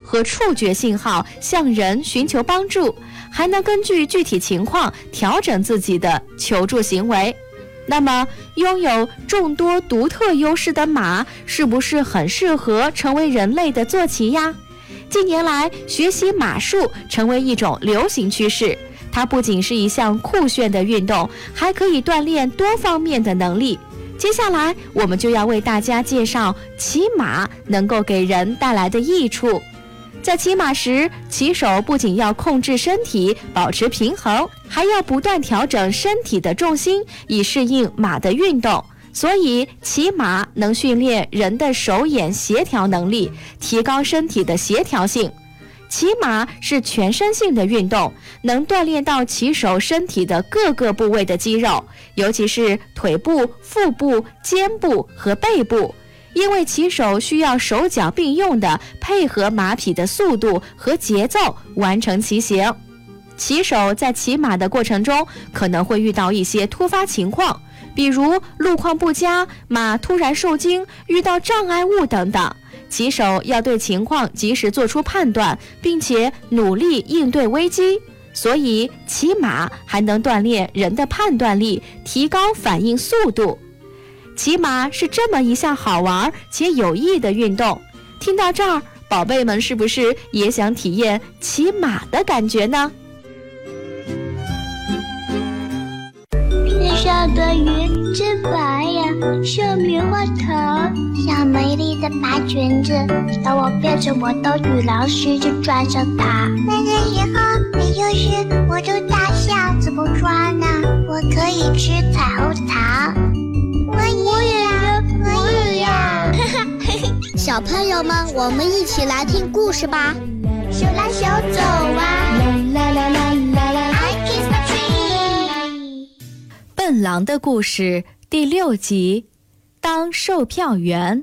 和触觉信号向人寻求帮助，还能根据具体情况调整自己的求助行为。那么，拥有众多独特优势的马，是不是很适合成为人类的坐骑呀？近年来，学习马术成为一种流行趋势。它不仅是一项酷炫的运动，还可以锻炼多方面的能力。接下来，我们就要为大家介绍骑马能够给人带来的益处。在骑马时，骑手不仅要控制身体，保持平衡，还要不断调整身体的重心，以适应马的运动。所以，骑马能训练人的手眼协调能力，提高身体的协调性。骑马是全身性的运动，能锻炼到骑手身体的各个部位的肌肉，尤其是腿部、腹部、肩部和背部。因为骑手需要手脚并用地配合马匹的速度和节奏完成骑行。骑手在骑马的过程中可能会遇到一些突发情况，比如路况不佳、马突然受惊、遇到障碍物等等。骑手要对情况及时做出判断，并且努力应对危机。所以，骑马还能锻炼人的判断力，提高反应速度。骑马是这么一项好玩且有益的运动。听到这儿，宝贝们是不是也想体验骑马的感觉呢？ 天上的云真白呀，像棉花糖，像美丽的白裙子。当我变成我的羽狼时，就穿上它。那个时候，你就是我的大象，怎么穿呢？我可以吃彩虹糖。我也要。 小朋友们，我们一起来听故事吧。 手拉手走啊，啦啦啦啦啦 I kiss the tree。 笨狼的故事第6集，当售票员。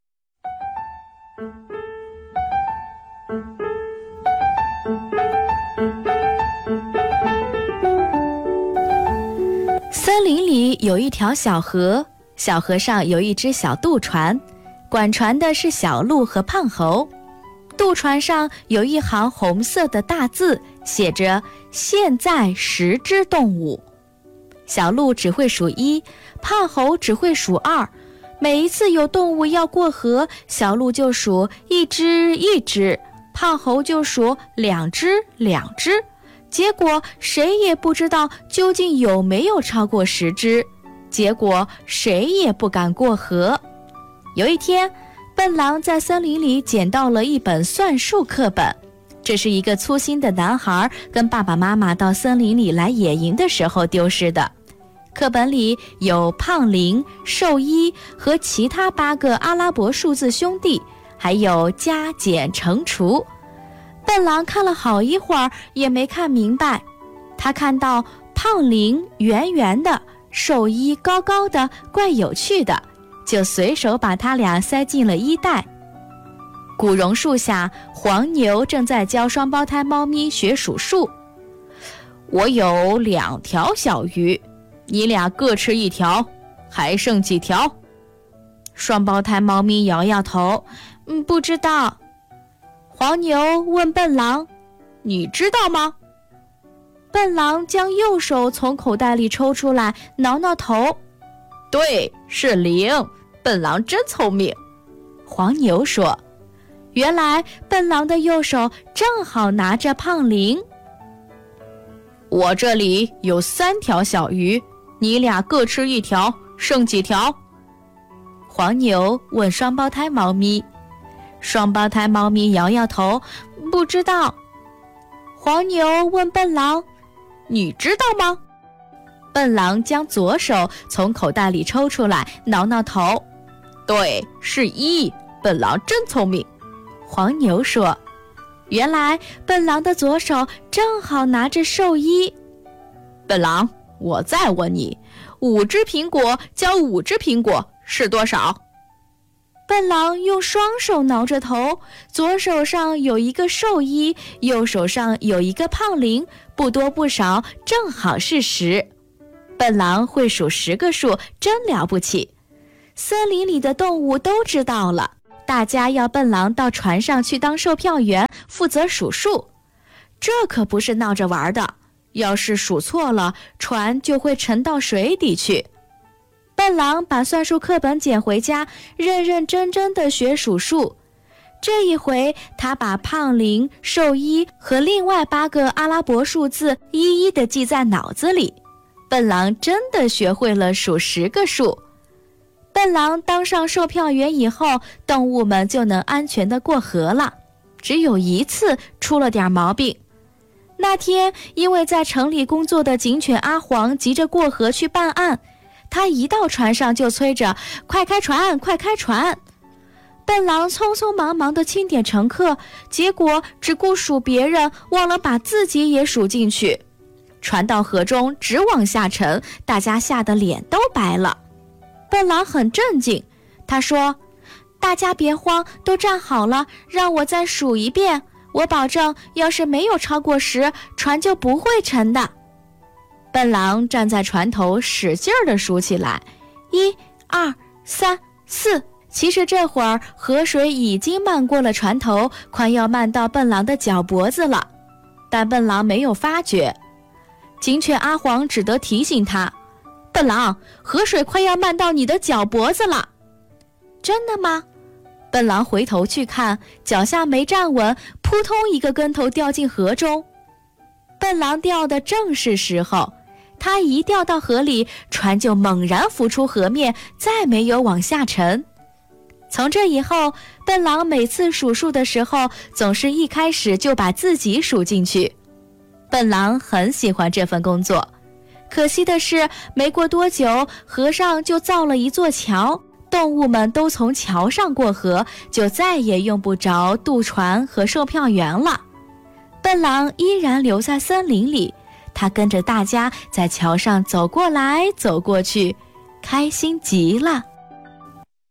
森林里有一条小河，小河上有一只小渡船，管船的是小鹿和胖猴。渡船上有一行红色的大字，写着现在10只动物。小鹿只会数1，胖猴只会数2。每一次有动物要过河，小鹿就数1只1只，胖猴就数2只2只。结果谁也不知道究竟有没有超过10只，结果谁也不敢过河。有一天，笨狼在森林里捡到了一本算术课本，这是一个粗心的男孩跟爸爸妈妈到森林里来野营的时候丢失的。课本里有胖0、瘦1和其他8个阿拉伯数字兄弟，还有加减乘除。笨狼看了好一会儿也没看明白，他看到胖0圆圆的，瘦1高高的，怪有趣的，就随手把它俩塞进了衣袋。古榕树下，黄牛正在教双胞胎猫咪学数数。我有2条小鱼，你俩各吃1条，还剩几条？双胞胎猫咪摇摇头，不知道。黄牛问笨狼，你知道吗？笨狼将右手从口袋里抽出来，挠挠头。对，是0，笨狼真聪明。黄牛说，原来笨狼的右手正好拿着胖0。我这里有3条小鱼，你俩各吃1条，剩几条？黄牛问双胞胎猫咪。双胞胎猫咪摇摇头，不知道。黄牛问笨狼，你知道吗？笨狼将左手从口袋里抽出来，挠挠头。对，是1，笨狼真聪明。黄牛说，原来笨狼的左手正好拿着兽医。笨狼，我再问你，5只苹果交5只苹果是多少？笨狼用双手挠着头，左手上有一个兽医，右手上有一个胖0，不多不少，正好是10。笨狼会数10个数，真了不起。森林里的动物都知道了， 大家要笨狼到船上去当售票员，负责数数。这可不是闹着玩的，要是数错了，船就会沉到水底去。笨狼把算术课本捡回家，认认真真地学数数。这一回，他把胖零、兽一和另外8个阿拉伯数字一一地记在脑子里。笨狼真的学会了数10个数。笨狼当上售票员以后，动物们就能安全地过河了。只有一次出了点毛病。那天，因为在城里工作的警犬阿黄急着过河去办案，他一到船上就催着快开船，快开船。笨狼匆匆忙忙地清点乘客，结果只顾数别人，忘了把自己也数进去。船到河中直往下沉，大家吓得脸都白了。笨狼很镇静，他说：大家别慌，都站好了，让我再数一遍，我保证要是没有超过10，船就不会沉的。笨狼站在船头使劲地数起来，1、2、3、4。其实这会儿河水已经漫过了船头，快要漫到笨狼的脚脖子了，但笨狼没有发觉。警犬阿黄只得提醒他：笨狼，河水快要漫到你的脚脖子了。真的吗？笨狼回头去看，脚下没站稳，扑通一个跟头掉进河中。笨狼掉的正是时候，他一掉到河里，船就猛然浮出河面，再没有往下沉。从这以后，笨狼每次数数的时候，总是一开始就把自己数进去。笨狼很喜欢这份工作，可惜的是，没过多久，河上就造了一座桥，动物们都从桥上过河，就再也用不着渡船和售票员了。笨狼依然留在森林里，他跟着大家在桥上走过来走过去，开心极了。